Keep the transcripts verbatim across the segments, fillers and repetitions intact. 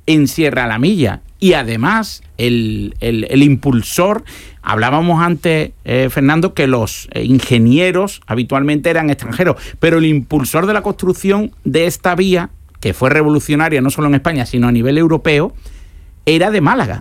en Sierra La Milla. Y además, el, el, el impulsor, hablábamos antes, eh, Fernando, que los eh, ingenieros habitualmente eran extranjeros, pero el impulsor de la construcción de esta vía, que fue revolucionaria no solo en España, sino a nivel europeo, era de Málaga.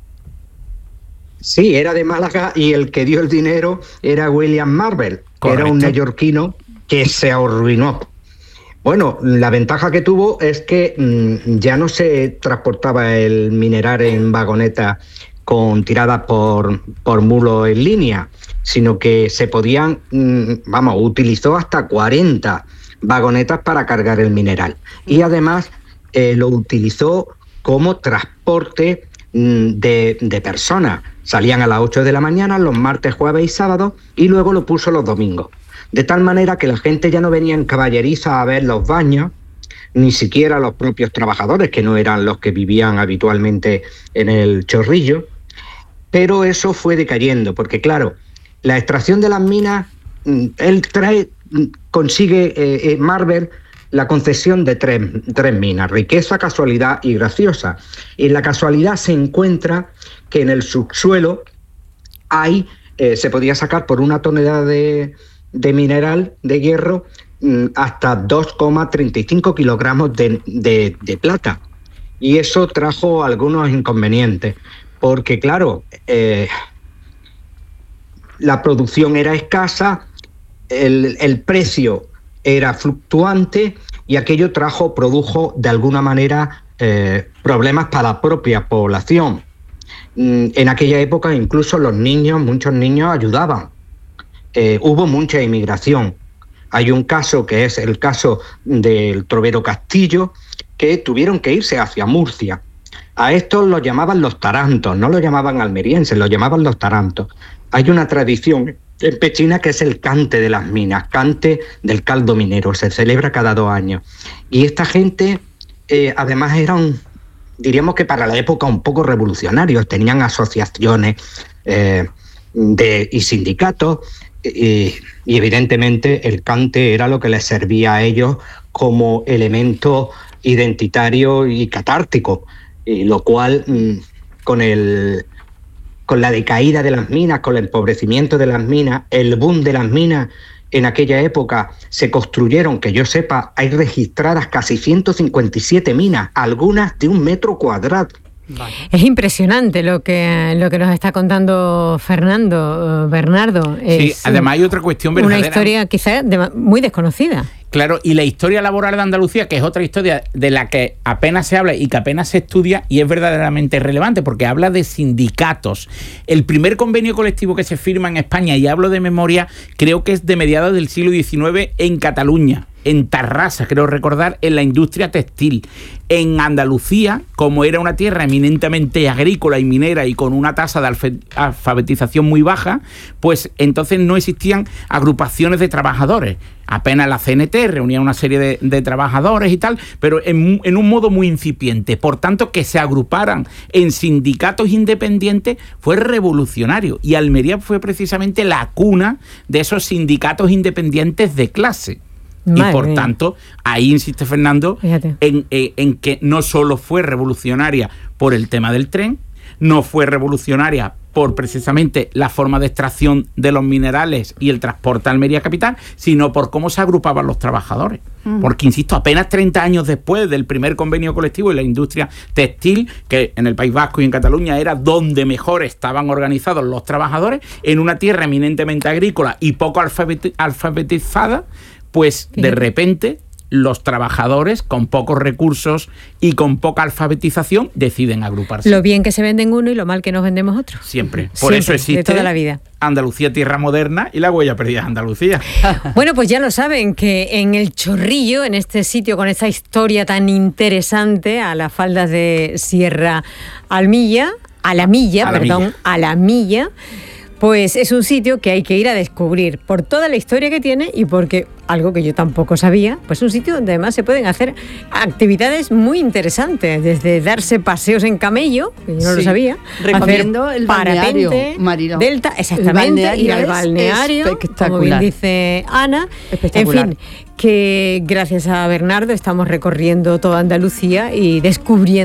Sí, era de Málaga, y el que dio el dinero era William Marvel, que era un neoyorquino que se arruinó. Bueno, la ventaja que tuvo es que mmm, ya no se transportaba el mineral en vagonetas con tiradas por, por mulo en línea, sino que se podían, mmm, vamos, utilizó hasta cuarenta vagonetas para cargar el mineral. Y además eh, lo utilizó como transporte mmm, de, de personas. Salían a las ocho de la mañana los martes, jueves y sábados, y luego lo puso los domingos. De tal manera que la gente ya no venía en caballeriza a ver los baños, ni siquiera los propios trabajadores, que no eran los que vivían habitualmente en el Chorrillo. Pero eso fue decayendo, porque claro, la extracción de las minas, él trae, consigue eh, eh, Marvel la concesión de tres, tres minas: Riqueza, Casualidad y Graciosa. Y en la Casualidad se encuentra que en el subsuelo hay, eh, se podía sacar por una tonelada de... de mineral de hierro hasta dos coma treinta y cinco kilogramos de, de, de plata. Y eso trajo algunos inconvenientes, porque claro, eh, la producción era escasa, el, el precio era fluctuante, y aquello trajo, produjo de alguna manera eh, problemas para la propia población. En aquella época incluso los niños, muchos niños ayudaban. Eh, hubo mucha inmigración. Hay un caso que es el caso del Trovero Castillo, que tuvieron que irse hacia Murcia. A estos los llamaban los tarantos, no los llamaban almerienses, los llamaban los tarantos. Hay una tradición en Pechina que es el cante de las minas, cante del caldo minero, se celebra cada dos años. Y esta gente eh, además eran, diríamos que para la época, un poco revolucionarios, tenían asociaciones eh, de, y sindicatos. Y, y evidentemente el cante era lo que les servía a ellos como elemento identitario y catártico, y lo cual con, el, con la decaída de las minas, con el empobrecimiento de las minas, el boom de las minas, en aquella época se construyeron, que yo sepa, hay registradas casi ciento cincuenta y siete minas, algunas de un metro cuadrado. Vale. Es impresionante lo que lo que nos está contando Fernando, Bernardo. Sí, además hay otra cuestión verdadera. Una historia quizás de, muy desconocida. Claro, y la historia laboral de Andalucía, que es otra historia de la que apenas se habla y que apenas se estudia, y es verdaderamente relevante porque habla de sindicatos. El primer convenio colectivo que se firma en España, y hablo de memoria, creo que es de mediados del siglo diecinueve en Cataluña, en Tarrasa, creo recordar, en la industria textil. En Andalucía, como era una tierra eminentemente agrícola y minera y con una tasa de alfe- alfabetización muy baja, pues entonces no existían agrupaciones de trabajadores. Apenas la C N T reunía una serie de, de trabajadores y tal, pero en, en un modo muy incipiente. Por tanto, que se agruparan en sindicatos independientes fue revolucionario. Y Almería fue precisamente la cuna de esos sindicatos independientes de clase. Madre y por mía. Tanto, ahí insiste Fernando en, en, en que no solo fue revolucionaria por el tema del tren, no fue revolucionaria por precisamente la forma de extracción de los minerales y el transporte a Almería capital, sino por cómo se agrupaban los trabajadores. Mm. Porque, insisto, apenas treinta años después del primer convenio colectivo y la industria textil, que en el País Vasco y en Cataluña era donde mejor estaban organizados los trabajadores, en una tierra eminentemente agrícola y poco alfabeti- alfabetizada, pues de repente los trabajadores con pocos recursos y con poca alfabetización deciden agruparse. Lo bien que se venden uno y lo mal que nos vendemos otro. Siempre. Por Siempre, eso existe de toda la vida. Andalucía Tierra Moderna y la huella perdida de Andalucía. Bueno, pues ya lo saben, que en el Chorrillo, en este sitio con esta historia tan interesante, a las faldas de Sierra Almilla, a la milla, a la perdón, milla. a la milla, pues es un sitio que hay que ir a descubrir por toda la historia que tiene y porque, algo que yo tampoco sabía, pues un sitio donde además se pueden hacer actividades muy interesantes, desde darse paseos en camello, que yo no sí. lo sabía, recomiendo hacer el balneario, Marilo. Delta, exactamente, ir al balneario, como bien dice Ana. En fin, que gracias a Bernardo estamos recorriendo toda Andalucía y descubriendo